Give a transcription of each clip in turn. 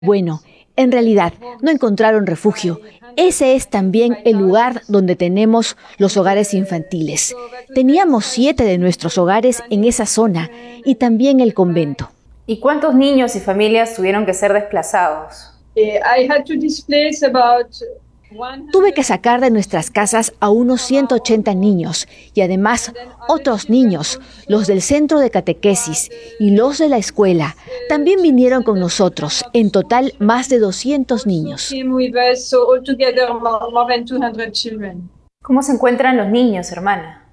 Bueno, en realidad no encontraron refugio. Ese es también el lugar donde tenemos los hogares infantiles. Teníamos 7 de nuestros hogares en esa zona y también el convento. ¿Y cuántos niños y familias tuvieron que ser desplazados? Tuve que sacar de nuestras casas a unos 180 niños y además otros niños, los del centro de catequesis y los de la escuela, también vinieron con nosotros, en total más de 200 niños. ¿Cómo se encuentran los niños, hermana?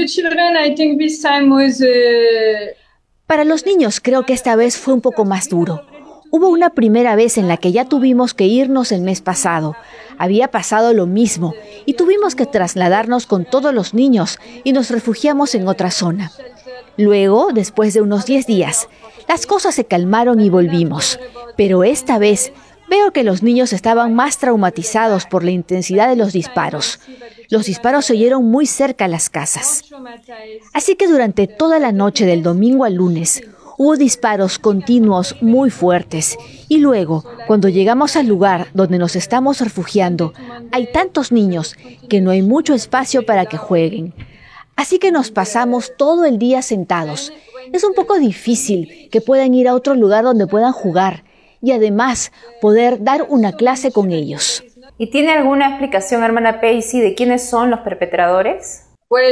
Para los niños creo que esta vez fue un poco más duro. Hubo una primera vez en la que ya tuvimos que irnos el mes pasado. Había pasado lo mismo y tuvimos que trasladarnos con todos los niños y nos refugiamos en otra zona. Luego, después de unos 10 días, las cosas se calmaron y volvimos. Pero esta vez veo que los niños estaban más traumatizados por la intensidad de los disparos. Los disparos se oyeron muy cerca a las casas. Así que durante toda la noche del domingo al lunes, hubo disparos continuos muy fuertes y luego, cuando llegamos al lugar donde nos estamos refugiando, hay tantos niños que no hay mucho espacio para que jueguen. Así que nos pasamos todo el día sentados. Es un poco difícil que puedan ir a otro lugar donde puedan jugar y además poder dar una clase con ellos. ¿Y tiene alguna explicación, hermana Pacey, de quiénes son los perpetradores?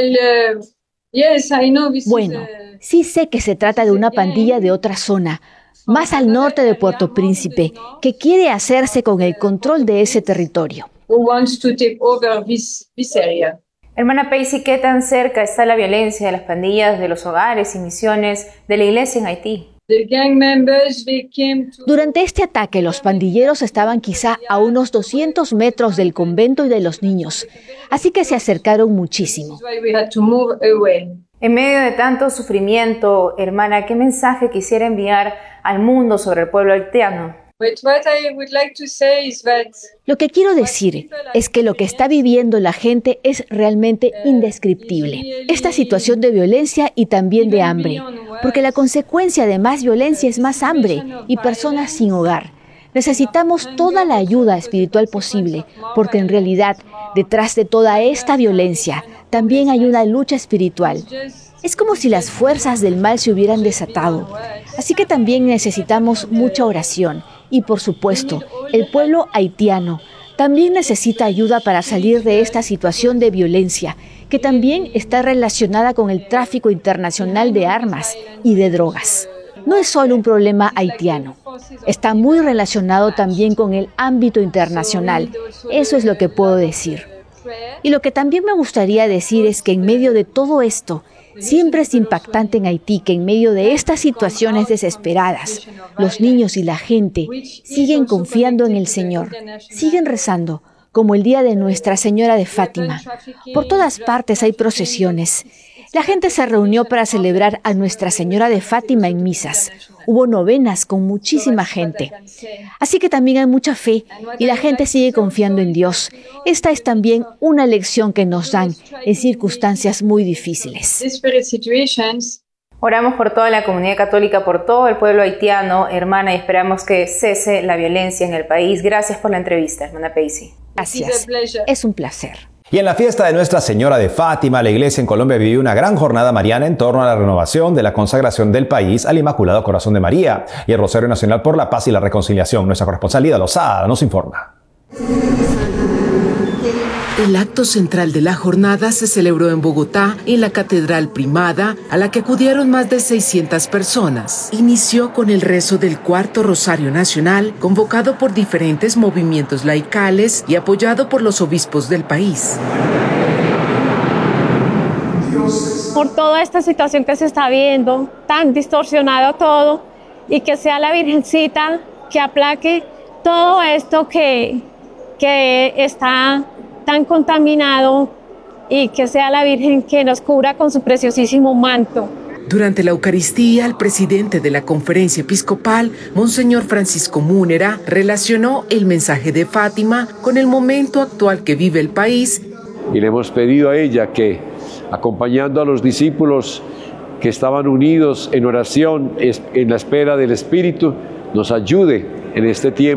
Bueno, sí sé que se trata de una pandilla de otra zona, más al norte de Puerto Príncipe, que quiere hacerse con el control de ese territorio. Hermana Pacey, ¿qué tan cerca está la violencia de las pandillas, de los hogares y misiones de la iglesia en Haití? Durante este ataque, los pandilleros estaban quizá a unos 200 metros del convento y de los niños, así que se acercaron muchísimo. En medio de tanto sufrimiento, hermana, ¿qué mensaje quisiera enviar al mundo sobre el pueblo haitiano? Lo que quiero decir es que lo que está viviendo la gente es realmente indescriptible. Esta situación de violencia y también de hambre, porque la consecuencia de más violencia es más hambre y personas sin hogar. Necesitamos toda la ayuda espiritual posible, porque en realidad, detrás de toda esta violencia, también hay una lucha espiritual. Es como si las fuerzas del mal se hubieran desatado. Así que también necesitamos mucha oración. Y por supuesto, el pueblo haitiano también necesita ayuda para salir de esta situación de violencia, que también está relacionada con el tráfico internacional de armas y de drogas. No es solo un problema haitiano, está muy relacionado también con el ámbito internacional. Eso es lo que puedo decir. Y lo que también me gustaría decir es que en medio de todo esto, siempre es impactante en Haití que en medio de estas situaciones desesperadas, los niños y la gente siguen confiando en el Señor, siguen rezando, como el día de Nuestra Señora de Fátima. Por todas partes hay procesiones. La gente se reunió para celebrar a Nuestra Señora de Fátima en misas. Hubo novenas con muchísima gente. Así que también hay mucha fe y la gente sigue confiando en Dios. Esta es también una lección que nos dan en circunstancias muy difíciles. Oramos por toda la comunidad católica, por todo el pueblo haitiano, hermana, y esperamos que cese la violencia en el país. Gracias por la entrevista, hermana Pacey. Gracias. Es un placer. Y en la fiesta de Nuestra Señora de Fátima, la iglesia en Colombia vivió una gran jornada mariana en torno a la renovación de la consagración del país al Inmaculado Corazón de María y el Rosario Nacional por la Paz y la Reconciliación. Nuestra corresponsal Lida Lozada nos informa. El acto central de la jornada se celebró en Bogotá, en la Catedral Primada, a la que acudieron más de 600 personas. Inició con el rezo del Cuarto Rosario Nacional, convocado por diferentes movimientos laicales y apoyado por los obispos del país. Por toda esta situación que se está viendo, tan distorsionado todo, y que sea la Virgencita que aplaque todo esto que está tan contaminado, y que sea la Virgen que nos cubra con su preciosísimo manto. Durante la Eucaristía, el presidente de la Conferencia Episcopal, Monseñor Francisco Múnera, relacionó el mensaje de Fátima con el momento actual que vive el país. Y le hemos pedido a ella que, acompañando a los discípulos que estaban unidos en oración, en la espera del Espíritu, nos ayude en este tiempo